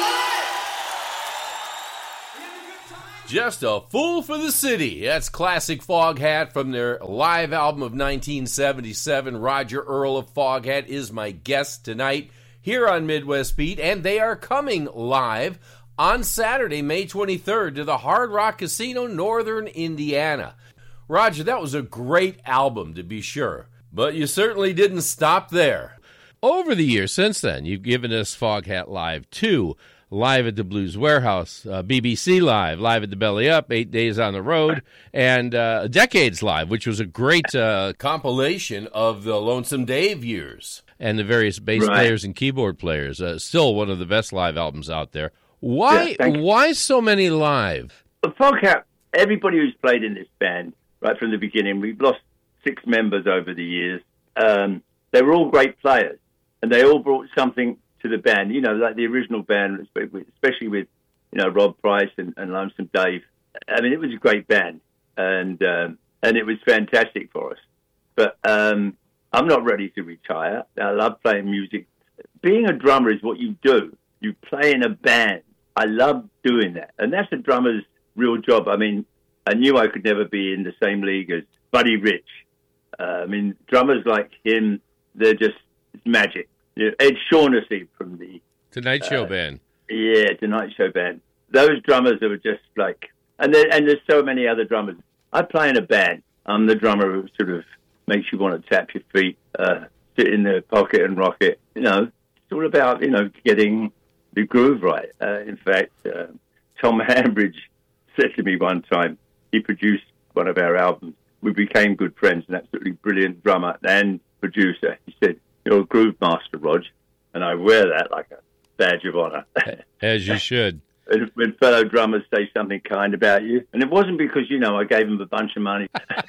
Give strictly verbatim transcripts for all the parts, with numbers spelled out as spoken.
Just a Fool for the City. That's classic Foghat from their live album of nineteen seventy-seven. Roger Earl of Foghat is my guest tonight here on Midwest Beat, and they are coming live on Saturday, May twenty-third, to the Hard Rock Casino, Northern Indiana. Roger, that was a great album, to be sure, but you certainly didn't stop there. Over the years since then, you've given us Foghat Live two, Live at the Blues Warehouse, uh, B B C Live, Live at the Belly Up, Eight Days on the Road, and uh, Decades Live, which was a great uh, compilation of the Lonesome Dave years and the various bass right. players and keyboard players. Uh, still one of the best live albums out there. Why? Yeah, why so many live? Well, Foghat, everybody who's played in this band right from the beginning, we've lost six members over the years. Um, they were all great players, and they all brought something to the band, you know, like the original band, especially with, you know, Rob Price and, and Lonesome Dave. I mean, it was a great band, and um, and it was fantastic for us. But um, I'm not ready to retire. I love playing music. Being a drummer is what you do. You play in a band. I love doing that, and that's a drummer's real job. I mean, I knew I could never be in the same league as Buddy Rich. Uh, I mean, drummers like him, they're just it's magic. You know, Ed Shaughnessy from the Tonight Show uh, Band. Yeah, Tonight Show Band. Those drummers that were just like, and there, and there's so many other drummers. I play in a band. I'm the drummer who sort of makes you want to tap your feet, uh, sit in the pocket and rock it. You know, it's all about, you know, getting the groove right. Uh, in fact, uh, Tom Hambridge said to me one time, he produced one of our albums. We became good friends, an absolutely brilliant drummer and producer. He said, "You're a groove master, Rog," and I wear that like a badge of honor. As you should. When fellow drummers say something kind about you. And it wasn't because, you know, I gave them a bunch of money.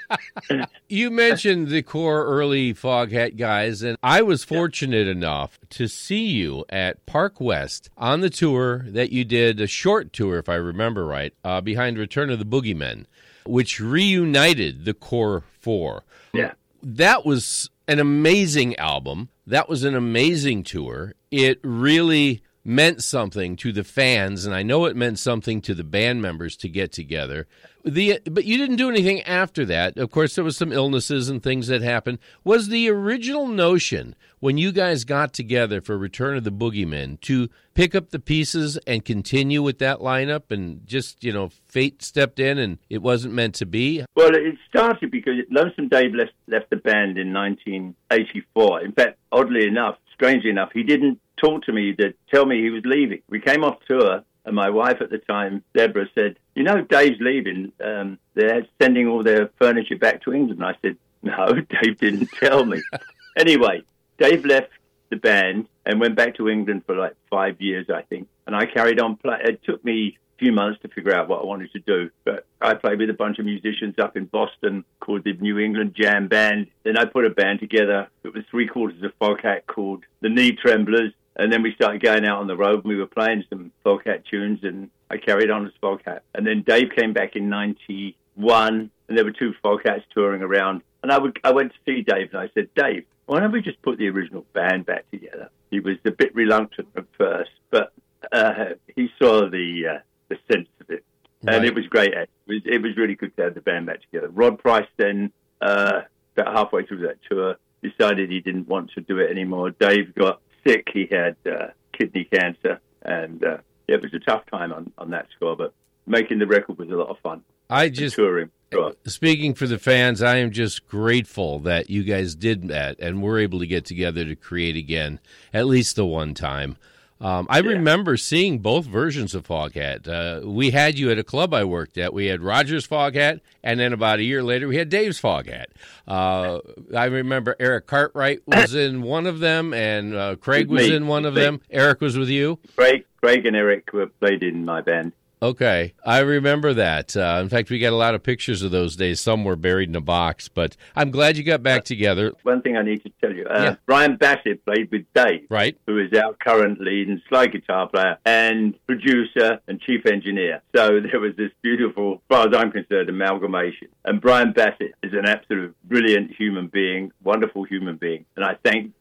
You mentioned the core early Foghat guys, and I was fortunate yeah. enough to see you at Park West on the tour that you did, a short tour, if I remember right, uh, behind Return of the Boogeymen, which reunited the core four. Yeah. That was an amazing album. That was an amazing tour. It really meant something to the fans, and I know it meant something to the band members to get together. The But you didn't do anything after that. Of course, there was some illnesses and things that happened. Was the original notion, when you guys got together for Return of the Boogeymen, to pick up the pieces and continue with that lineup, and just, you know, fate stepped in and it wasn't meant to be? Well, it started because Lonesome Dave left, left the band in nineteen eighty-four. In fact, oddly enough, strangely enough, he didn't talk to me to tell me he was leaving. We came off tour, and my wife at the time, Deborah, said, "You know, Dave's leaving. Um, they're sending all their furniture back to England." I said, "No, Dave didn't tell me." Anyway, Dave left the band and went back to England for like five years, I think. And I carried on playing. It took me a few months to figure out what I wanted to do. But I played with a bunch of musicians up in Boston called the New England Jam Band. Then I put a band together. It was three quarters of Foghat called the Knee Tremblers. And then we started going out on the road, and we were playing some Foghat tunes, and I carried on as Foghat. And then Dave came back in ninety-one, and there were two Foghats touring around. And I would I went to see Dave, and I said, "Dave, why don't we just put the original band back together?" He was a bit reluctant at first, but uh, he saw the uh, the sense of it. Right. And it was great. It was, it was really good to have the band back together. Rod Price then, uh, about halfway through that tour, decided he didn't want to do it anymore. Dave got sick. He had uh, kidney cancer, and uh, yeah, it was a tough time on, on that score, but making the record was a lot of fun. I just, touring. Sure. Speaking for the fans, I am just grateful that you guys did that and were able to get together to create again, at least the one time. Um, I yeah. remember seeing both versions of Foghat. Uh, we had you at a club I worked at. We had Roger's Foghat, and then about a year later, we had Dave's Foghat. Uh, I remember Eric Cartwright was in one of them, and uh, Craig was in one of them. Eric was with you? Craig, Craig and Eric were played in my band. Okay, I remember that. Uh, in fact, we got a lot of pictures of those days. Some were buried in a box, but I'm glad you got back together. One thing I need to tell you, uh, yeah. Brian Bassett played with Dave, right? Who is our current lead and slide guitar player and producer and chief engineer. So there was this beautiful, as far as I'm concerned, amalgamation. And Brian Bassett is an absolute brilliant human being, wonderful human being. And I thank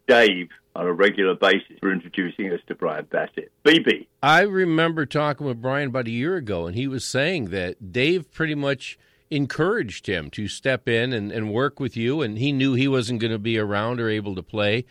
Dave on a regular basis for introducing us to Brian Bassett. B B. I remember talking with Brian about a year ago, and he was saying that Dave pretty much encouraged him to step in and, and work with you, and he knew he wasn't going to be around or able to play.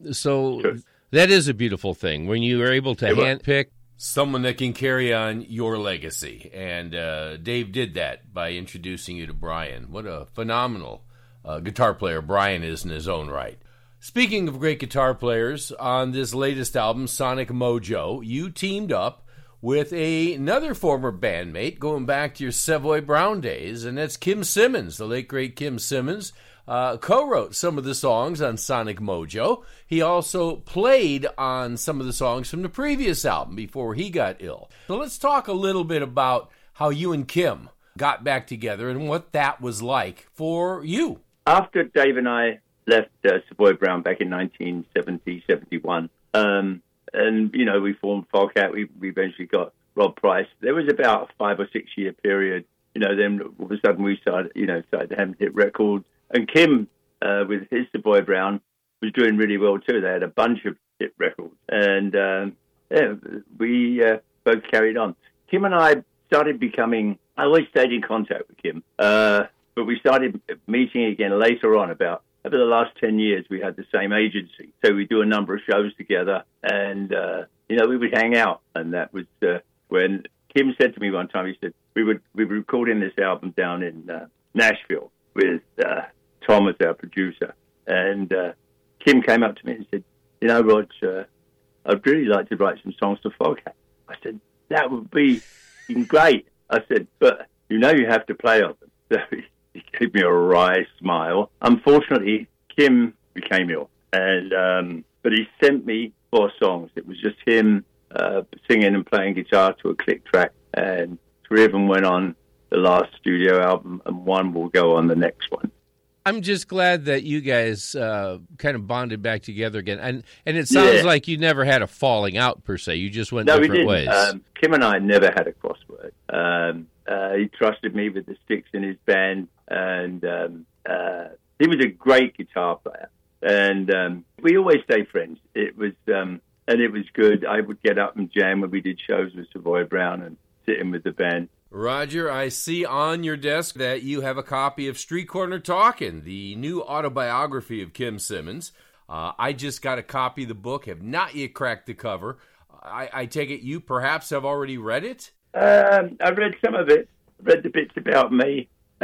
So sure. That is a beautiful thing, when you are able to handpick someone that can carry on your legacy. And uh, Dave did that by introducing you to Brian. What a phenomenal uh, guitar player Brian is in his own right. Speaking of great guitar players, on this latest album, Sonic Mojo, you teamed up with a, another former bandmate going back to your Savoy Brown days, and that's Kim Simmons. The late, great Kim Simmons uh, co-wrote some of the songs on Sonic Mojo. He also played on some of the songs from the previous album before he got ill. So let's talk a little bit about how you and Kim got back together and what that was like for you. After Dave and I left uh, Savoy Brown back in nineteen seventy, seventy-one. Um, and, you know, we formed Foghat. We, we eventually got Rob Price. There was about a five or six year period. You know, then all of a sudden we started, you know, started having hit records. And Kim, uh, with his Savoy Brown, was doing really well too. They had a bunch of hit records. And, um, yeah, we uh, both carried on. Kim and I started becoming, I always stayed in contact with Kim. Uh, but we started meeting again later on about, over the last ten years, we had the same agency. So we do a number of shows together, and, uh, you know, we would hang out. And that was uh, when Kim said to me one time, he said, we, would, we were recording this album down in uh, Nashville with uh, Tom as our producer. And uh, Kim came up to me and said, you know, Rog, uh, I'd really like to write some songs for Foghat. I said, that would be great. I said, but you know you have to play on them. So he gave me a wry smile. Unfortunately, Kim became ill, and um, but he sent me four songs. It was just him uh, singing and playing guitar to a click track, and three of them went on the last studio album, and one will go on the next one. I'm just glad that you guys uh, kind of bonded back together again, and and it sounds yeah. like you never had a falling out per se. You just went no, different we didn't. ways. Um, Kim and I never had a crossword. Um, uh, he trusted me with the sticks in his band. And um, uh, he was a great guitar player, and um, we always stayed friends. It was um, and it was good. I would get up and jam when we did shows with Savoy Brown and sit in with the band. Roger, I see on your desk that you have a copy of Street Corner Talkin', the new autobiography of Kim Simmons. Uh, I just got a copy of the book, have not yet cracked the cover. I, I take it you perhaps have already read it? Um, I read some of it. I read the bits about me.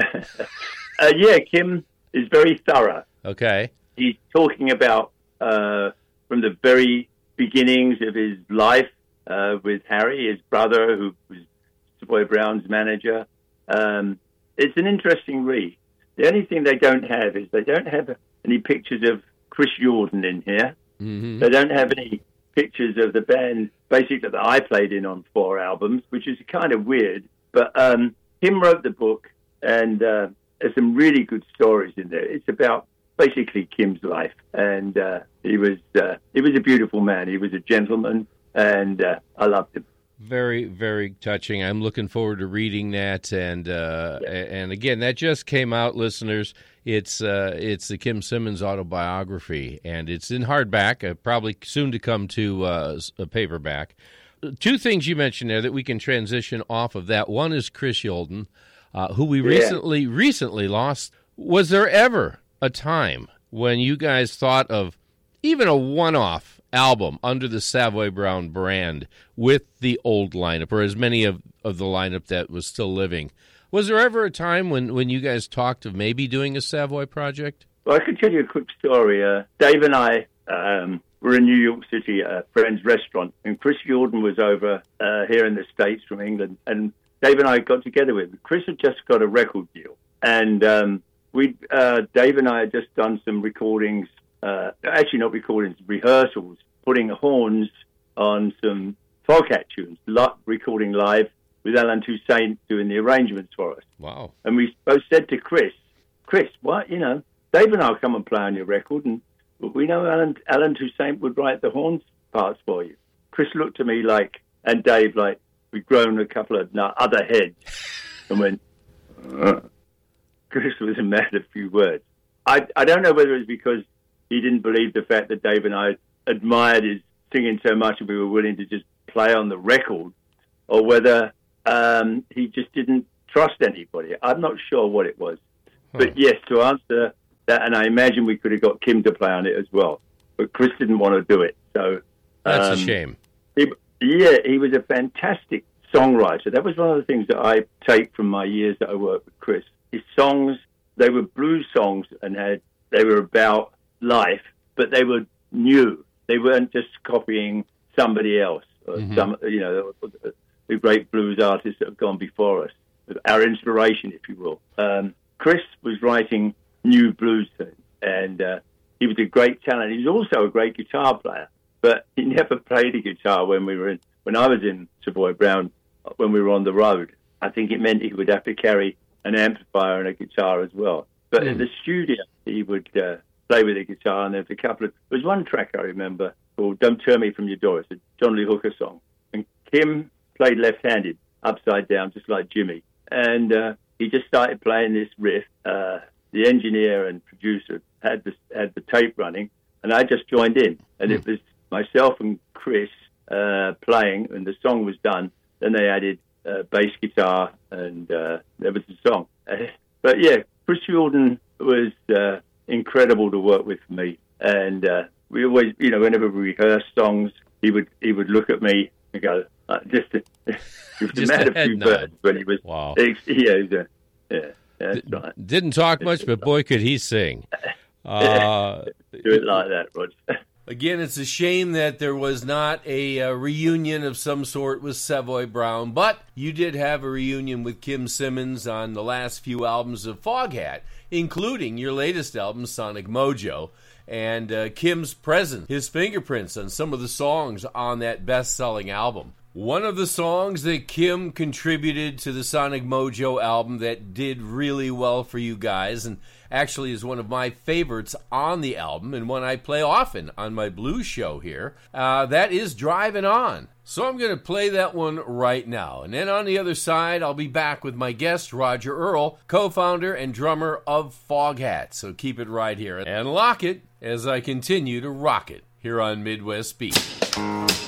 uh, yeah, Kim is very thorough. Okay. He's talking about uh, from the very beginnings of his life uh, with Harry, his brother, who was Savoy Brown's manager. Um, it's an interesting read. The only thing they don't have is they don't have any pictures of Chris Jordan in here. Mm-hmm. They don't have any pictures of the band, basically, that I played in on four albums, which is kind of weird. But um, Kim wrote the book. And uh, there's some really good stories in there. It's about basically Kim's life, and uh, he was uh, he was a beautiful man. He was a gentleman, and uh, I loved him. Very, very touching. I'm looking forward to reading that. And uh, yeah. and again, that just came out, listeners. It's uh, it's the Kim Simmons autobiography, and it's in hardback. Uh, probably soon to come to uh, a paperback. Two things you mentioned there that we can transition off of that. One is Chris Jordan. Uh, who we recently yeah. recently lost. Was there ever a time when you guys thought of even a one-off album under the Savoy Brown brand with the old lineup, or as many of, of the lineup that was still living? Was there ever a time when, when you guys talked of maybe doing a Savoy project? Well, I could tell you a quick story. Uh, Dave and I um, were in New York City at a friend's restaurant, and Chris Jordan was over uh, here in the States from England, and Dave and I got together with him. Chris had just got a record deal, and um, we, uh, Dave and I had just done some recordings, uh, actually not recordings, rehearsals, putting horns on some Foghat tunes, lot, recording live with Alan Toussaint doing the arrangements for us. Wow. And we both said to Chris, Chris, what, you know, Dave and I will come and play on your record, and we know Alan, Alan Toussaint would write the horns parts for you. Chris looked at me like, and Dave like, we'd grown a couple of other heads and went, uh. Chris was a man of few words. I I don't know whether it's because he didn't believe the fact that Dave and I admired his singing so much and we were willing to just play on the record, or whether um, he just didn't trust anybody. I'm not sure what it was. Huh. But yes, to answer that, and I imagine we could have got Kim to play on it as well, but Chris didn't want to do it. So that's um, a shame. He, yeah, he was a fantastic songwriter. That was one of the things that I take from my years that I worked with Chris. His songs, they were blues songs and had they were about life, but they were new. They weren't just copying somebody else or mm-hmm. some, you know, the great blues artists that have gone before us. Our inspiration, if you will. Um, Chris was writing new blues tunes, and uh, he was a great talent. He was also a great guitar player, but he never played the guitar when we were in. When I was in Savoy Brown, when we were on the road, I think it meant he would have to carry an amplifier and a guitar as well. But mm. in the studio, he would uh, play with the guitar, and there's a couple of. There was one track I remember called "Don't Turn Me From Your Door." It's a John Lee Hooker song, and Kim played left-handed, upside down, just like Jimmy, and uh, he just started playing this riff. Uh, the engineer and producer had the had the tape running, and I just joined in, and mm. it was myself and Chris uh, playing, and the song was done. Then they added uh, bass guitar, and uh, there was the song. Uh, but yeah, Chris Jordan was uh, incredible to work with for me, and uh, we always, you know, whenever we rehearsed songs, he would he would look at me and go, uh, just a, he was a man of few birds when he was. Wow. Yeah, he was a, yeah. That's D- right. Didn't talk much, but boy, could he sing. Uh, Do it like that, Roger. Again, it's a shame that there was not a, a reunion of some sort with Savoy Brown, but you did have a reunion with Kim Simmons on the last few albums of Foghat, including your latest album, Sonic Mojo, and uh, Kim's presence, his fingerprints on some of the songs on that best-selling album. One of the songs that Kim contributed to the Sonic Mojo album that did really well for you guys, and actually is one of my favorites on the album, and one I play often on my blues show here, uh, that is Driving On. So I'm going to play that one right now. And then on the other side, I'll be back with my guest, Roger Earl, co-founder and drummer of Foghat. So keep it right here and lock it as I continue to rock it here on Midwest Beat.